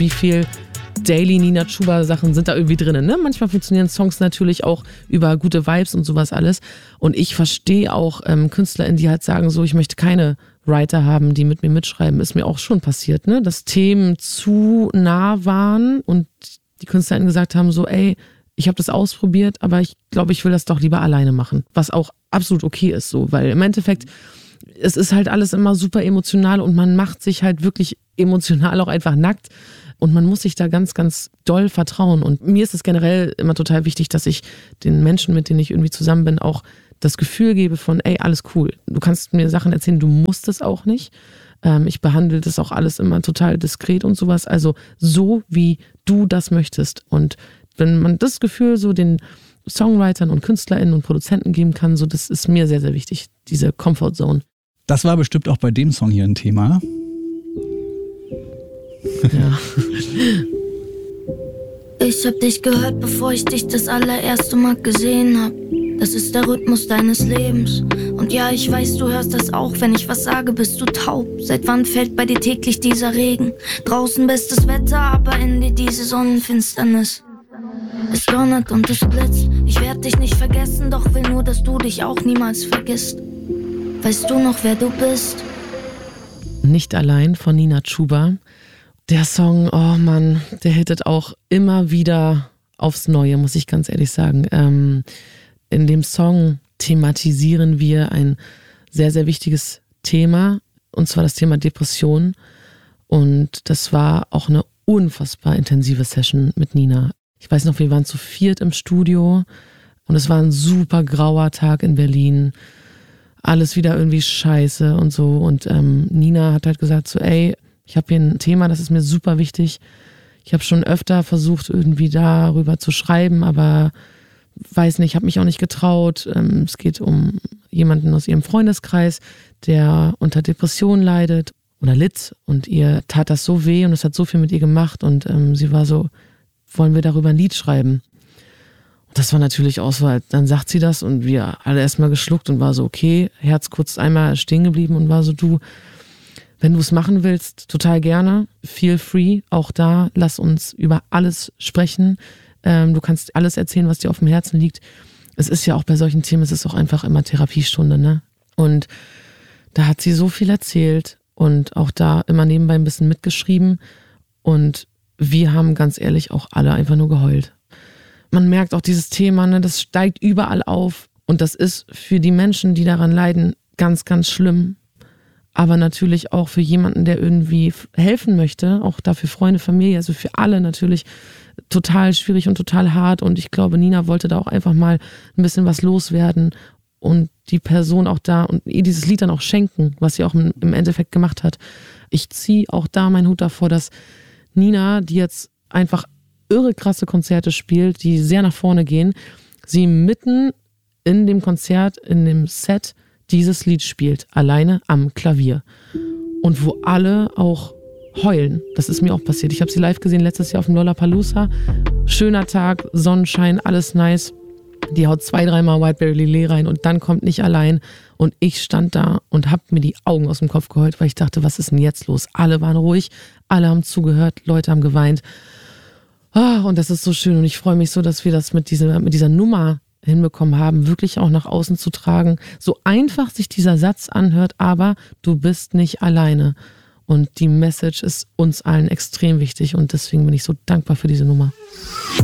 wie viel Daily Nina Chuba Sachen sind da irgendwie drin, ne? Manchmal funktionieren Songs natürlich auch über gute Vibes und sowas alles. Und ich verstehe auch KünstlerInnen, die halt sagen so, ich möchte keine Writer haben, die mit mir mitschreiben. Ist mir auch schon passiert, ne? Dass Themen zu nah waren und die KünstlerInnen gesagt haben so, ey, ich habe das ausprobiert, aber ich glaube, ich will das doch lieber alleine machen. Was auch absolut okay ist so, weil im Endeffekt, es ist halt alles immer super emotional und man macht sich halt wirklich emotional auch einfach nackt. Und man muss sich da ganz, ganz doll vertrauen. Und mir ist es generell immer total wichtig, dass ich den Menschen, mit denen ich irgendwie zusammen bin, auch das Gefühl gebe von, ey, alles cool. Du kannst mir Sachen erzählen, du musst es auch nicht. Ich behandle das auch alles immer total diskret und sowas. Also so, wie du das möchtest. Und wenn man das Gefühl so den Songwritern und KünstlerInnen und Produzenten geben kann, so das ist mir sehr, sehr wichtig, diese Comfort Zone. Das war bestimmt auch bei dem Song hier ein Thema. Ja. Ich hab dich gehört, bevor ich dich das allererste Mal gesehen hab. Das ist der Rhythmus deines Lebens. Und ja, ich weiß, du hörst das auch. Wenn ich was sage, bist du taub. Seit wann fällt bei dir täglich dieser Regen? Draußen bestes Wetter, aber in dir diese Sonnenfinsternis. Es donnert und es blitzt. Ich werd dich nicht vergessen, doch will nur, dass du dich auch niemals vergisst. Weißt du noch, wer du bist? Nicht allein von Nina Chuba. Der Song, oh Mann, der hittet auch immer wieder aufs Neue, muss ich ganz ehrlich sagen. In dem Song thematisieren wir ein sehr, sehr wichtiges Thema, und zwar das Thema Depression. Und das war auch eine unfassbar intensive Session mit Nina. Ich weiß noch, wir waren zu viert im Studio und es war ein super grauer Tag in Berlin. Alles wieder irgendwie scheiße und so. Und Nina hat halt gesagt so, ey, ich habe hier ein Thema, das ist mir super wichtig. Ich habe schon öfter versucht, irgendwie darüber zu schreiben, aber weiß nicht, habe mich auch nicht getraut. Es geht um jemanden aus ihrem Freundeskreis, der unter Depressionen leidet oder litt. Und ihr tat das so weh und es hat so viel mit ihr gemacht. Und sie war so, wollen wir darüber ein Lied schreiben? Und das war natürlich Auswahl. Dann sagt sie das und wir alle erstmal geschluckt und war so, okay, Herz kurz einmal stehen geblieben und war so, du, wenn du es machen willst, total gerne, feel free, auch da, lass uns über alles sprechen. Du kannst alles erzählen, was dir auf dem Herzen liegt. Es ist ja auch bei solchen Themen, es ist auch einfach immer Therapiestunde, ne? Und da hat sie so viel erzählt und auch da immer nebenbei ein bisschen mitgeschrieben und wir haben ganz ehrlich auch alle einfach nur geheult. Man merkt auch dieses Thema, ne, das steigt überall auf und das ist für die Menschen, die daran leiden, ganz, ganz schlimm. Aber natürlich auch für jemanden, der irgendwie helfen möchte, auch dafür Freunde, Familie, also für alle natürlich total schwierig und total hart. Und ich glaube, Nina wollte da auch einfach mal ein bisschen was loswerden und die Person auch da und ihr dieses Lied dann auch schenken, was sie auch im Endeffekt gemacht hat. Ich ziehe auch da meinen Hut davor, dass Nina, die jetzt einfach irre krasse Konzerte spielt, die sehr nach vorne gehen, sie mitten in dem Konzert, in dem Set dieses Lied spielt, alleine am Klavier. Und wo alle auch heulen. Das ist mir auch passiert. Ich habe sie live gesehen letztes Jahr auf dem Lollapalooza. Schöner Tag, Sonnenschein, alles nice. Die haut 2-3 Mal Whiteberry Lillet rein und dann kommt Nicht allein. Und ich stand da und habe mir die Augen aus dem Kopf geheult, weil ich dachte, was ist denn jetzt los? Alle waren ruhig, alle haben zugehört, Leute haben geweint. Und das ist so schön und ich freue mich so, dass wir das mit dieser Nummer hinbekommen haben, wirklich auch nach außen zu tragen. So einfach sich dieser Satz anhört, aber du bist nicht alleine. Und die Message ist uns allen extrem wichtig und deswegen bin ich so dankbar für diese Nummer.